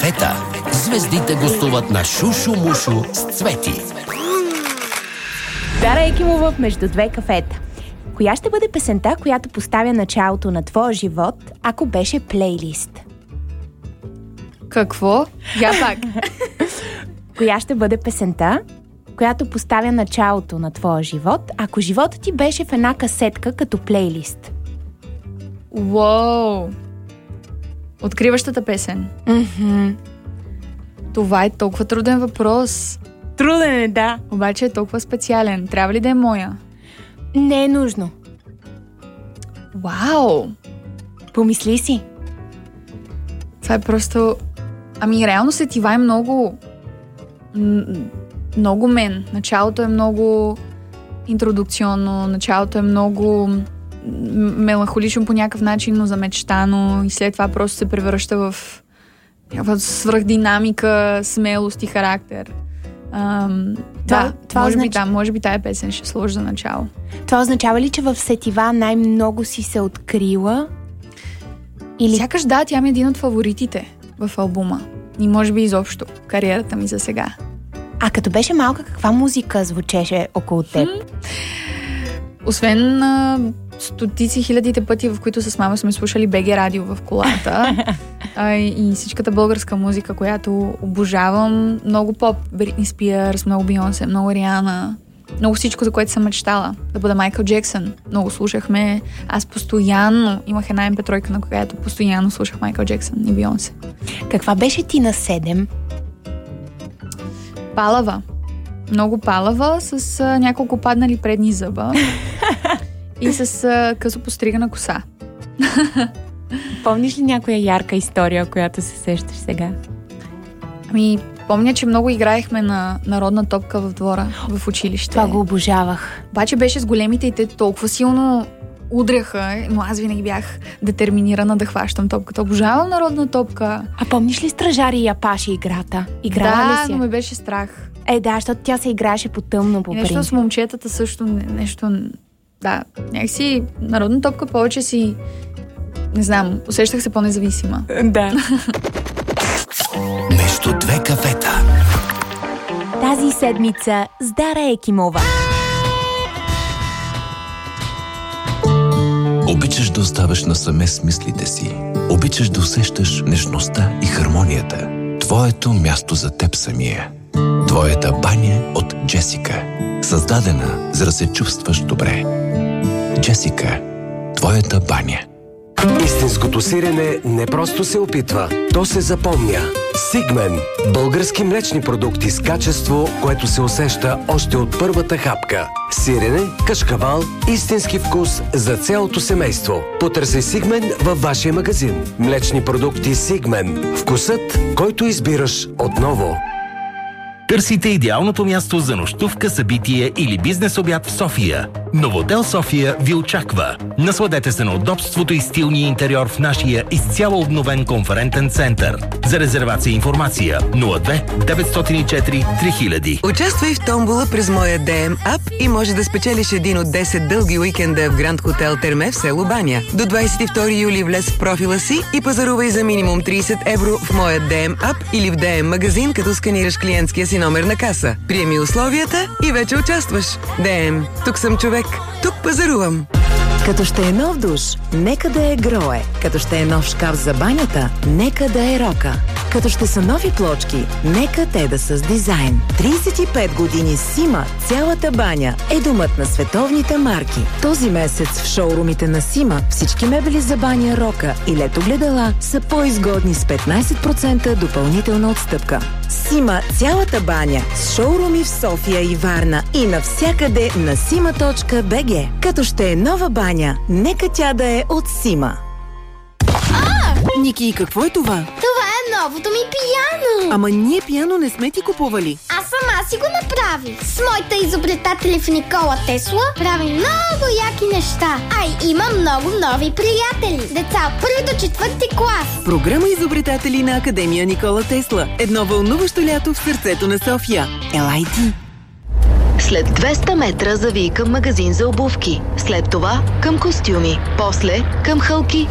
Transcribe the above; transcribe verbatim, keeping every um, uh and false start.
кафета звездите гостуват на Шушу-мушу с Цвети. Дара Екимова между две кафета. Коя ще бъде песента, която поставя началото на твоя живот, ако беше плейлист? Какво? Я пак. Коя ще бъде песента, която поставя началото на твоя живот, ако животът ти беше в една касетка като плейлист? Уоу! Откриващата песен. Mm-hmm. Това е толкова труден въпрос. Труден е, да. Обаче е толкова специален. Трябва ли да е моя? Не е нужно. Вау! Помисли си. Това е просто... Ами, реално сетива е много... Много мен. Началото е много интродукционно, началото е много меланхолично по някакъв начин, но замечтано и след това просто се превръща в някаква свръхдинамика, смелост и характер. Ам, това, да, това може, означ... би, да, може би тая песен ще сложи за начало. Това означава ли, че в сетива най-много си се открила? Или... Сякаш да, тя ми е един от фаворитите в албума. И може би изобщо кариерата ми за сега. А като беше малка, каква музика звучеше около теб? Хм. Освен а, стотици хилядите пъти, в които с мама сме слушали БГ радио в колата а, и всичката българска музика, която обожавам. Много поп, Бритни Спиърс, много Бейонсе, много Риана. Много всичко, за което съм мечтала. Да бъда Майкъл Джексън. Много слушахме. Аз постоянно имах една ем пи три, на която постоянно слушах Майкъл Джексън и Бейонсе. Каква беше ти на седем? Палава. Много палава, с а, няколко паднали предни зъба и с а, късо постригана коса. Помниш ли някоя ярка история, която се сещаш сега? Ами, помня, че много играехме на народна топка в двора, в училище. Това го обожавах. Обаче беше с големите и те толкова силно удряха, но аз винаги бях детерминирана да хващам топката. Обожавам народна топка. А помниш ли Стражари и Апаши играта? Играла да, ли си? но ме беше страх. Е, да, защото тя се играеше по тъмно, по и нещо принцип. с момчетата също, нещо... Да, някакси народна топка повече си... Не знам, усещах се по-независима. Да. Между две кафета. Тази седмица с Дара Екимова. Обичаш да оставаш насаме с мислите си. Обичаш да усещаш нежността и хармонията. Твоето място за теб самия. Твоята баня от Джесика. Създадена, за да се чувстваш добре. Джесика. Твоята баня. Истинското сирене не просто се опитва, то се запомня. Сигмен. Български млечни продукти с качество, което се усеща още от първата хапка. Сирене, кашкавал, истински вкус за цялото семейство. Потърсей Сигмен във вашия магазин. Млечни продукти Сигмен. Вкусът, който избираш отново. Търсите идеалното място за нощувка, събитие или бизнес обяд в София. Новотел София ви очаква. Насладете се на удобството и стилния интериор в нашия изцяло обновен конферентен център. За резервация и информация нула две деветстотин и четири три хиляди. Участвай в томбола през моя Д М ап и може да спечелиш един от десет дълги уикенда в Гранд Хотел Терме в село Баня. До двадесет и втори юли влез в профила си и пазарувай за минимум тридесет евро в моя Д М ап или в Д М магазин, като сканираш клиентския си номер на каса. Приеми условията и вече участваш. Д М. Тук съм човек. Тук пазарувам. Като ще е нов душ, нека да е Грое. Като ще е нов шкаф за банята, нека да е Рока. Като ще са нови плочки, нека те да са с дизайн. тридесет и пет години Сима, цялата баня е домът на световните марки. Този месец в шоурумите на Сима всички мебели за баня, Рока и летогледала са по-изгодни с петнадесет процента допълнителна отстъпка. Сима, цялата баня с шоуруми в София и Варна и навсякъде на сима точка би джи. Като ще е нова баня, нека тя да е от Сима. Ники, какво е това? Това е новото ми пияно. Ама ние пияно не сме ти купували. Аз сама си го направих. С моите изобретатели в Никола Тесла правим много яки неща. А и има много нови приятели. Деца от първи до четвърти клас. Програма изобретатели на Академия Никола Тесла. Едно вълнуващо лято в сърцето на София. Елай ти! След двеста метра завий към магазин за обувки. След това към костюми. После към хълки